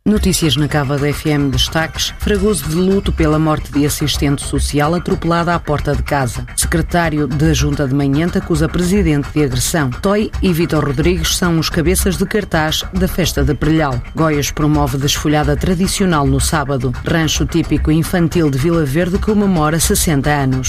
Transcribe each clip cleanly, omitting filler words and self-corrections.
Notícias na Cava da FM. Destaques: Fragoso de luto pela morte de assistente social atropelada à porta de casa. Secretário da Junta de Manhente acusa presidente de agressão. Toy e Vítor Rodrigues são os cabeças de cartaz da festa de Prelhal. Góias promove desfolhada tradicional no sábado. Rancho típico infantil de Vila Verde comemora 60 anos.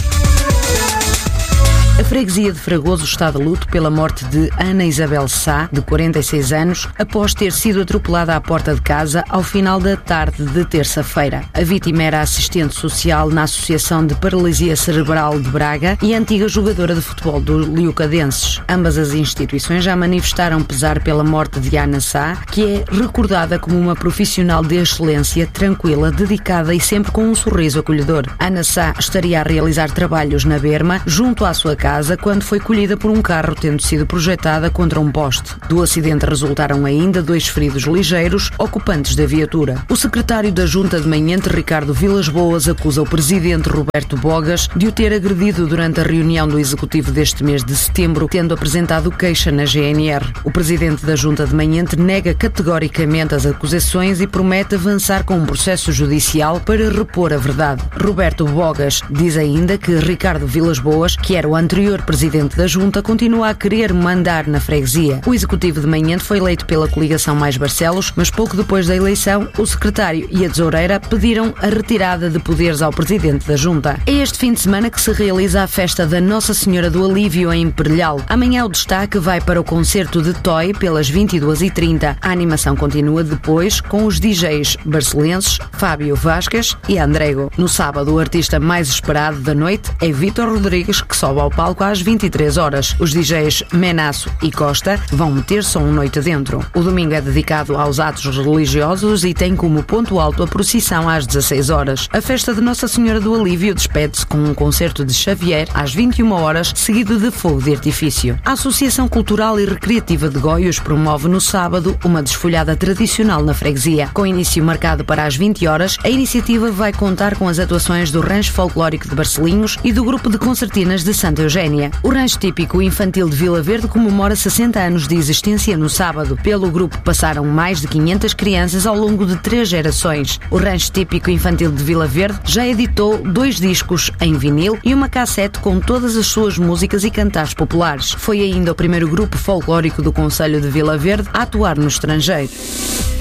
A freguesia de Fragoso está de luto pela morte de Ana Isabel Sá, de 46 anos, após ter sido atropelada à porta de casa ao final da tarde de terça-feira. A vítima era assistente social na Associação de Paralisia Cerebral de Braga e antiga jogadora de futebol do Leucadenses. Ambas as instituições já manifestaram pesar pela morte de Ana Sá, que é recordada como uma profissional de excelência, tranquila, dedicada e sempre com um sorriso acolhedor. Ana Sá estaria a realizar trabalhos na berma, junto à sua casa, quando foi colhida por um carro tendo sido projetada contra um poste. Do acidente resultaram ainda 2 feridos ligeiros, ocupantes da viatura. O secretário da Junta de Manhente, Ricardo Vilas Boas, acusa o presidente Roberto Bogas de o ter agredido durante a reunião do Executivo deste mês de setembro, tendo apresentado queixa na GNR. O presidente da Junta de Manhente nega categoricamente as acusações e promete avançar com um processo judicial para repor a verdade. Roberto Bogas diz ainda que Ricardo Vilas Boas, que era o anterior presidente da Junta, continua a querer mandar na freguesia. O Executivo de Manhente foi eleito pela coligação Mais Barcelos, mas pouco depois da eleição, o secretário e a tesoureira pediram a retirada de poderes ao presidente da Junta. É este fim de semana que se realiza a festa da Nossa Senhora do Alívio em Prelhal. Amanhã o destaque vai para o concerto de Toy pelas 22h30. A animação continua depois com os DJs barcelenses Fábio Vasquez e Andrego. No sábado, o artista mais esperado da noite é Vítor Rodrigues, que sobe ao palco às 23 horas. Os DJs Menaço e Costa vão meter som noite dentro. O domingo é dedicado aos atos religiosos e tem como ponto alto a procissão às 16 horas. A festa de Nossa Senhora do Alívio despede-se com um concerto de Xavier às 21 horas, seguido de fogo de artifício. A Associação Cultural e Recreativa de Góios promove no sábado uma desfolhada tradicional na freguesia. Com início marcado para as 20 horas, a iniciativa vai contar com as atuações do Rancho Folclórico de Barcelinhos e do Grupo de Concertinas de Santa Eugénia. O Rancho Típico Infantil de Vila Verde comemora 60 anos de existência no sábado. Pelo grupo passaram mais de 500 crianças ao longo de 3 gerações. O Rancho Típico Infantil de Vila Verde já editou 2 discos em vinil e uma cassete com todas as suas músicas e cantares populares. Foi ainda o primeiro grupo folclórico do concelho de Vila Verde a atuar no estrangeiro.